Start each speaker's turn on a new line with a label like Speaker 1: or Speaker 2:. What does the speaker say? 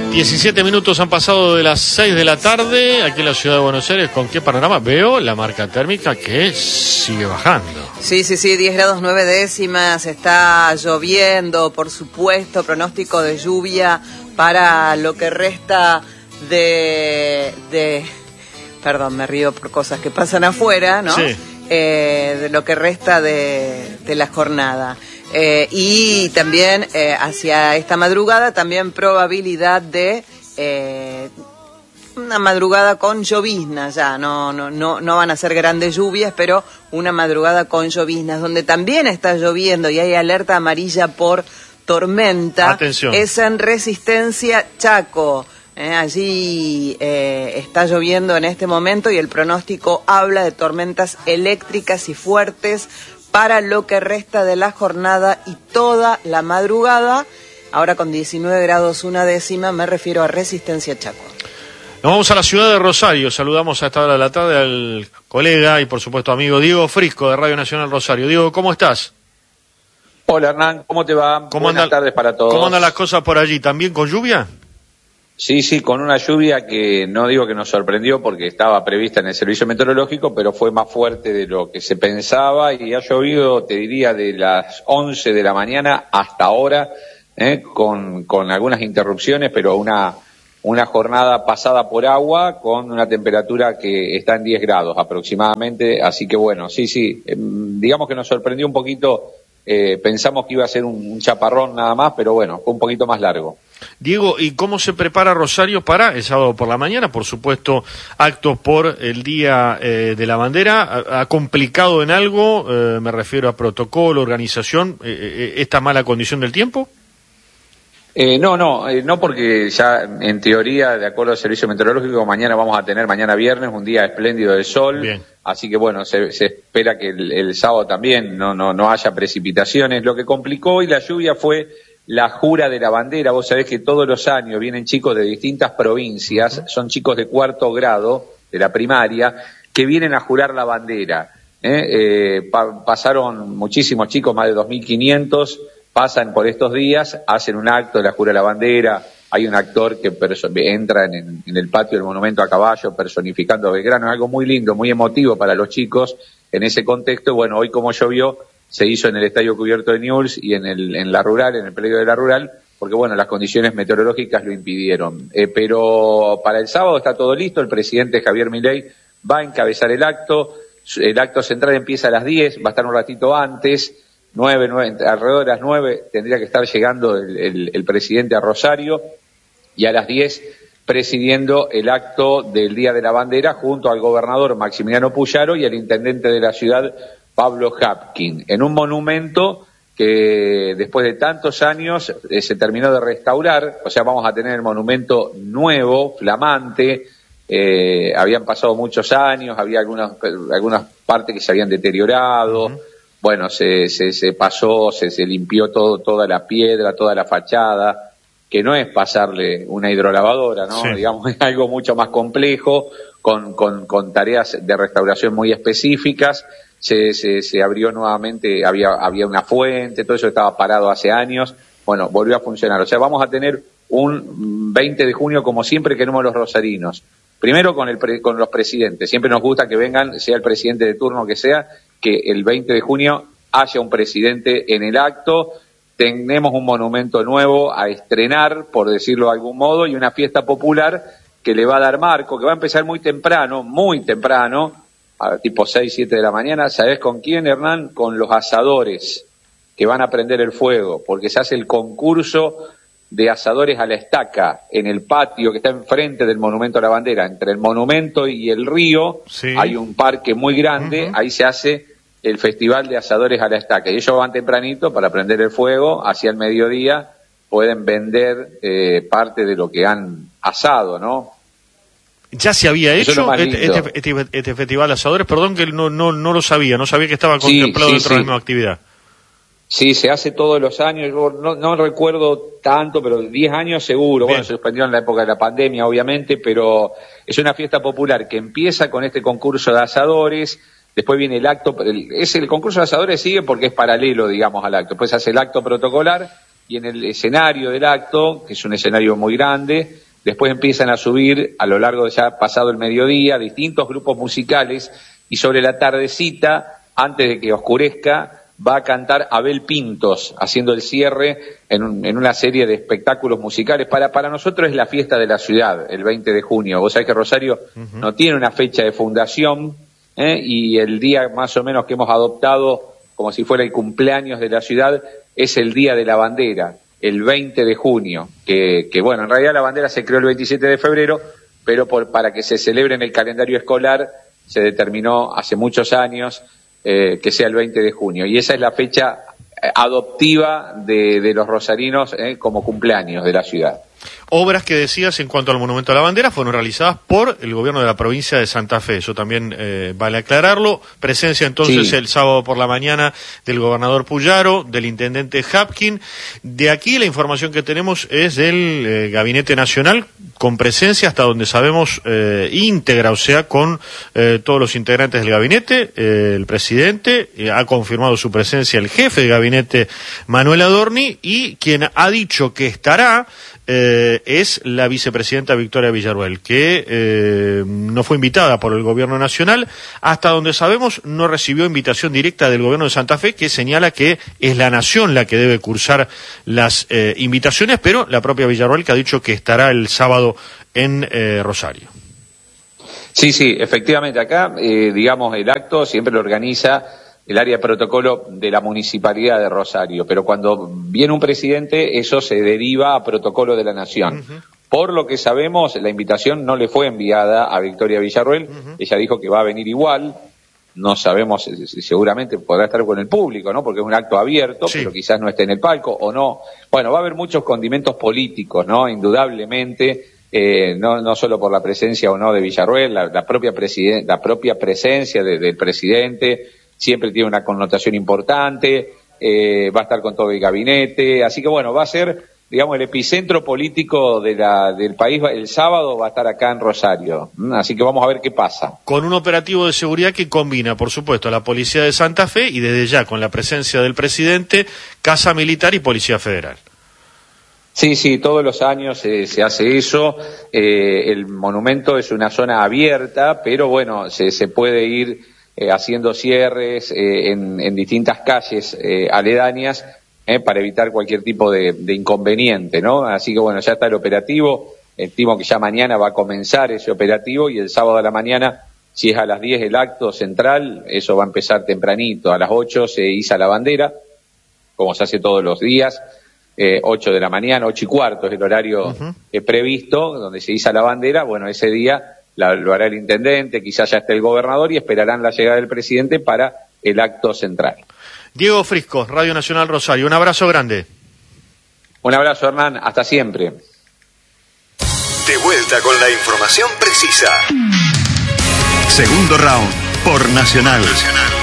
Speaker 1: 17 minutos han pasado de las 6 de la tarde aquí en la ciudad de Buenos Aires. ¿Con qué panorama? Veo la marca térmica que sigue bajando.
Speaker 2: Sí, 10 grados 9 décimas, está lloviendo, por supuesto, pronóstico de lluvia para lo que resta de perdón, me río por cosas que pasan afuera, ¿no?
Speaker 1: Sí.
Speaker 2: De lo que resta de la jornada. Y también hacia esta madrugada también probabilidad de una madrugada con lloviznas, ya no van a ser grandes lluvias, pero una madrugada con lloviznas, donde también está lloviendo y hay alerta amarilla por tormenta.
Speaker 1: Atención.
Speaker 2: Es en Resistencia Chaco. Allí está lloviendo en este momento y el pronóstico habla de tormentas eléctricas y fuertes para lo que resta de la jornada y toda la madrugada. Ahora con 19 grados una décima, me refiero a Resistencia Chaco.
Speaker 1: Nos vamos a la ciudad de Rosario. Saludamos a esta hora de la tarde al colega y por supuesto amigo Diego Frisco de Radio Nacional Rosario. Diego, ¿cómo estás?
Speaker 3: Hola Hernán, ¿cómo te va? Buenas tardes para todos.
Speaker 1: ¿Cómo andan las cosas por allí? ¿También con lluvia?
Speaker 3: Sí, con una lluvia que no digo que nos sorprendió porque estaba prevista en el servicio meteorológico, pero fue más fuerte de lo que se pensaba y ha llovido, te diría, de las 11 de la mañana hasta ahora, con algunas interrupciones, pero una jornada pasada por agua con una temperatura que está en 10 grados aproximadamente, así que bueno, sí, digamos que nos sorprendió un poquito, pensamos que iba a ser un chaparrón nada más, pero bueno, fue un poquito más largo.
Speaker 1: Diego, ¿y cómo se prepara Rosario para el sábado por la mañana? Por supuesto, actos por el Día de la Bandera. ¿Ha complicado en algo? Me refiero a protocolo, organización, esta mala condición del tiempo.
Speaker 3: No, porque ya en teoría, de acuerdo al servicio meteorológico, mañana viernes, un día espléndido de sol.
Speaker 1: Bien.
Speaker 3: Así que bueno, se espera que el sábado también no haya precipitaciones. Lo que complicó y la lluvia fue la jura de la bandera. Vos sabés que todos los años vienen chicos de distintas provincias, son chicos de cuarto grado de la primaria, que vienen a jurar la bandera. Pasaron muchísimos chicos, más de 2.500, pasan por estos días, hacen un acto de la jura de la bandera. Hay un actor que entra en el patio del monumento a caballo personificando a Belgrano. Es algo muy lindo, muy emotivo para los chicos en ese contexto. Bueno, hoy como llovió, se hizo en el Estadio Cubierto de Newell's y en la rural, en el predio de la rural, porque bueno, las condiciones meteorológicas lo impidieron. Pero para el sábado está todo listo, el presidente Javier Milei va a encabezar el acto central empieza a las 10, va a estar un ratito antes, 9, alrededor de las 9 tendría que estar llegando el presidente a Rosario, y a las 10 presidiendo el acto del Día de la Bandera junto al gobernador Maximiliano Puyaro y al intendente de la ciudad, Pablo Hapkin, en un monumento que después de tantos años se terminó de restaurar. O sea, vamos a tener el monumento nuevo, flamante. Habían pasado muchos años, había algunas partes que se habían deteriorado. Uh-huh. Bueno, se pasó, se limpió toda la piedra, toda la fachada, que no es pasarle una hidrolavadora, ¿no? Sí. Digamos, es algo mucho más complejo, con tareas de restauración muy específicas. Se abrió nuevamente, había una fuente, todo eso estaba parado hace años. Bueno, volvió a funcionar. O sea, vamos a tener un 20 de junio como siempre queremos los rosarinos. Primero con los presidentes. Siempre nos gusta que vengan, sea el presidente de turno que sea, que el 20 de junio haya un presidente en el acto. Tenemos un monumento nuevo a estrenar, por decirlo de algún modo, y una fiesta popular que le va a dar marco, que va a empezar muy temprano, a tipo 6, 7 de la mañana. ¿Sabés con quién, Hernán? Con los asadores que van a prender el fuego, porque se hace el concurso de asadores a la estaca en el patio que está enfrente del Monumento a la Bandera. Entre el monumento y el río, sí, hay un parque muy grande. Uh-huh. Ahí se hace el festival de asadores a la estaca. Y ellos van tempranito para prender el fuego, hacia el mediodía pueden vender parte de lo que han asado, ¿no?
Speaker 1: ¿Ya se había hecho este festival de asadores? Perdón que no lo sabía, no sabía que estaba contemplado dentro de la misma actividad.
Speaker 3: Sí, se hace todos los años, yo no recuerdo tanto, pero 10 años seguro. Bien. Bueno, se suspendió en la época de la pandemia, obviamente, pero es una fiesta popular que empieza con este concurso de asadores, después viene el acto, el concurso de asadores sigue porque es paralelo, digamos, al acto, después hace el acto protocolar, y en el escenario del acto, que es un escenario muy grande, después empiezan a subir a lo largo de ya pasado el mediodía distintos grupos musicales, y sobre la tardecita, antes de que oscurezca, va a cantar Abel Pintos, haciendo el cierre en una serie de espectáculos musicales. Para nosotros es la fiesta de la ciudad, el 20 de junio. Vos sabés que Rosario no tiene una fecha de fundación, y el día más o menos que hemos adoptado como si fuera el cumpleaños de la ciudad es el Día de la Bandera, el 20 de junio, que bueno, en realidad la bandera se creó el 27 de febrero, pero para que se celebre en el calendario escolar se determinó hace muchos años que sea el 20 de junio, y esa es la fecha adoptiva de los rosarinos como cumpleaños de la ciudad.
Speaker 1: Obras que decías en cuanto al Monumento a la Bandera fueron realizadas por el gobierno de la provincia de Santa Fe, eso también vale aclararlo. Presencia entonces sí, el sábado por la mañana del gobernador Puyaro, del intendente Hapkin. De aquí la información que tenemos es del Gabinete Nacional, con presencia hasta donde sabemos íntegra, o sea, con todos los integrantes del gabinete. El presidente ha confirmado su presencia el jefe de gabinete Manuel Adorni, y quien ha dicho que estará es la vicepresidenta Victoria Villarruel, que no fue invitada por el gobierno nacional. Hasta donde sabemos no recibió invitación directa del gobierno de Santa Fe, que señala que es la nación la que debe cursar las invitaciones, pero la propia Villarruel que ha dicho que estará el sábado en Rosario.
Speaker 3: Sí, efectivamente, acá, digamos, el acto siempre lo organiza el área de protocolo de la Municipalidad de Rosario, pero cuando viene un presidente, eso se deriva a protocolo de la Nación. Por lo que sabemos, la invitación no le fue enviada a Victoria Villarruel, ella dijo que va a venir igual, no sabemos, seguramente podrá estar con el público, ¿no? Porque es un acto abierto, sí, pero quizás no esté en el palco, o no. Bueno, va a haber muchos condimentos políticos, ¿no? Indudablemente, no solo por la presencia o no de Villarruel, la propia presencia del presidente siempre tiene una connotación importante, va a estar con todo el gabinete, así que bueno, va a ser, digamos, el epicentro político del país. El sábado va a estar acá en Rosario, así que vamos a ver qué pasa.
Speaker 1: Con un operativo de seguridad que combina, por supuesto, a la Policía de Santa Fe y desde ya con la presencia del presidente, Casa Militar y Policía Federal.
Speaker 3: Sí, todos los años se hace eso. El monumento es una zona abierta, pero bueno, se puede ir haciendo cierres en distintas calles aledañas para evitar cualquier tipo de inconveniente, ¿no? Así que bueno, ya está el operativo, estimo que ya mañana va a comenzar ese operativo, y el sábado a la mañana, si es a las 10 el acto central, eso va a empezar tempranito, a las 8 se iza la bandera, como se hace todos los días, 8 de la mañana, 8:15 es el horario previsto, donde se iza la bandera. Bueno, ese día lo hará el intendente, quizás ya esté el gobernador, y esperarán la llegada del presidente para el acto central.
Speaker 1: Diego Frisco, Radio Nacional Rosario, un abrazo grande.
Speaker 3: Un abrazo, Hernán, hasta siempre.
Speaker 4: De vuelta con la información precisa. Segundo round por Nacional.